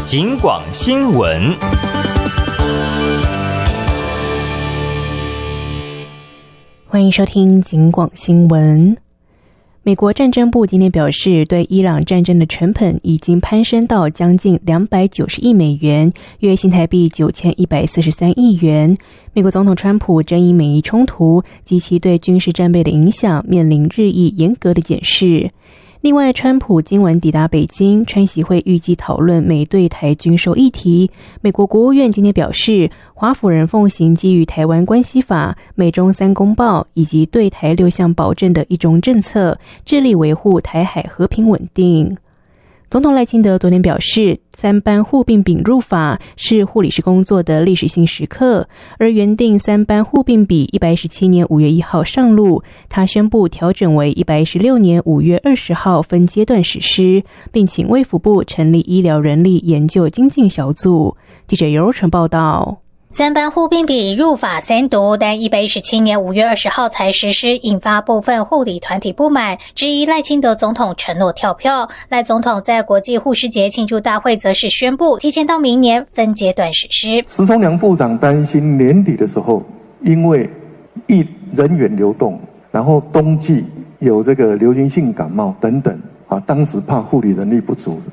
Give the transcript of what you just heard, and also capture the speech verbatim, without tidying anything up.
警广新闻。 欢迎收听警广新闻。美国战争部今天表示，对伊朗战争的成本已经攀升到将近两百九十亿美元，约新台币九千一百四十三亿元。美国总统川普正因美伊冲突及其对军事战备的影响，面临日益严格的检视。另外，川普今晚抵达北京，川习会预计讨论美对台军售议题。美国国务院今天表示，华府人奉行基于台湾关系法、美中三公报以及对台六项保证的一中政策，致力维护台海和平稳定。总统赖清德昨天表示，三班护病比入法是护理师工作的历史性时刻，而原定三班护病比一百一十七年五月一号上路，他宣布调整为一百一十六年五月二十号分阶段实施，并请卫福部成立医疗人力研究精进小组。记者尤柔成报道。 三班护病比入法三读，但一百一十七年五月二十号才实施，引发部分护理团体不满，质疑赖清德总统承诺跳票。赖总统在国际护士节庆祝大会则是宣布，提前到明年分阶段实施。 石崇良部长担心年底的时候，因为疫人员流动，然后冬季有这个流行性感冒等等啊，当时怕护理人力不足，